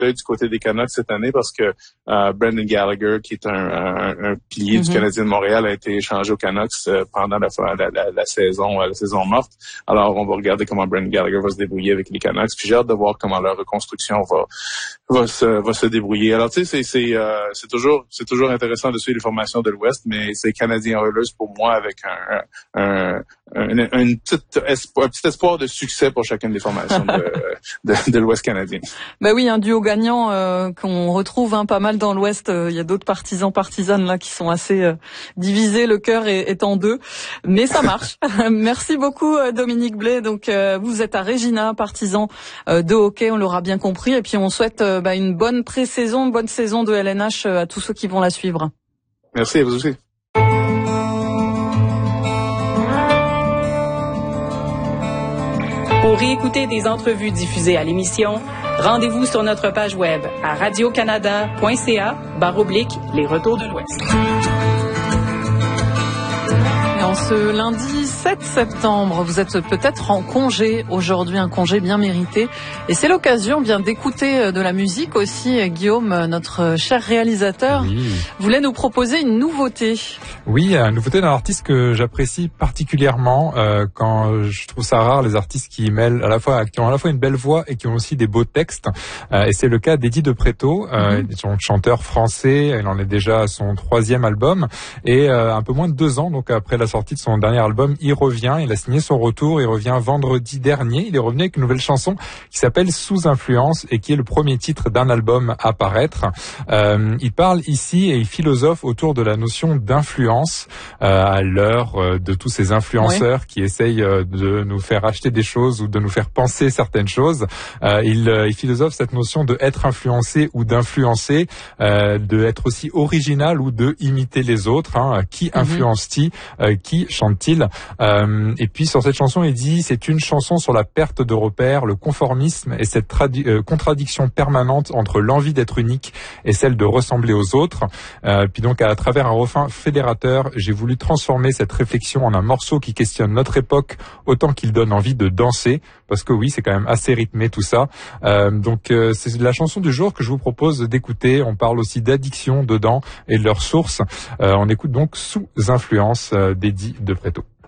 l'œil du côté des Canucks cette année parce que Brendan Gallagher, qui est un pilier du Canadien de Montréal, a été échangé aux Canucks pendant la saison morte. Alors, on va regarder comment Brendan Gallagher va se débrouiller avec les Canucks. Puis j'ai hâte de voir comment leur reconstruction va se débrouiller. Alors, tu sais, c'est toujours intéressant de suivre les formations de l'Ouest, mais c'est Canadiens Oilers pour moi avec un petit espoir de succès pour chacune des formations de l'Ouest canadien. Ben oui, un duo gagnant qu'on retrouve pas mal dans l'Ouest. Il y a d'autres partisanes là qui sont assez divisés. Le cœur est en deux, mais ça marche. Merci beaucoup Dominique Blais. Donc vous êtes à Regina, partisan de hockey, on l'aura bien compris. Et puis on souhaite une bonne pré-saison, une bonne saison de LNH à tous ceux qui vont la suivre. Merci à vous aussi. Pour réécouter des entrevues diffusées à l'émission, rendez-vous sur notre page web à radiocanada.ca/les retours de l'Ouest. Et en ce lundi 7 septembre, vous êtes peut-être en congé aujourd'hui, un congé bien mérité. Et c'est l'occasion bien d'écouter de la musique aussi. Guillaume, notre cher réalisateur, voulait nous proposer une nouveauté. Oui, une nouveauté d'un artiste que j'apprécie particulièrement quand je trouve ça rare, les artistes qui ont à la fois une belle voix et qui ont aussi des beaux textes. Et c'est le cas d'Eddie De Pretto, chanteur français. Il en est déjà à son 3e album. Et un peu moins de 2 ans, donc après la sortie de son dernier album, il revient. Il a signé son retour. Il revient vendredi dernier. Il est revenu avec une nouvelle chanson qui s'appelle Sous influence et qui est le premier titre d'un album à paraître. Il parle ici et il philosophe autour de la notion d'influence à l'heure de tous ces influenceurs qui essayent de nous faire acheter des choses ou de nous faire penser certaines choses. Il philosophe cette notion de être influencé ou d'influencer, de être aussi original ou de imiter les autres. Qui influence-t-il, qui chante-t-il? Et puis sur cette chanson, il dit c'est une chanson sur la perte de repères, le conformisme et cette contradiction permanente entre l'envie d'être unique et celle de ressembler aux autres. Puis donc à travers un refrain fédérateur, j'ai voulu transformer cette réflexion en un morceau qui questionne notre époque autant qu'il donne envie de danser, parce que oui, c'est quand même assez rythmé tout ça. Donc c'est la chanson du jour que je vous propose d'écouter. On parle aussi d'addiction dedans et de leurs sources. On écoute donc Sous influence d'Eddie De Pretto.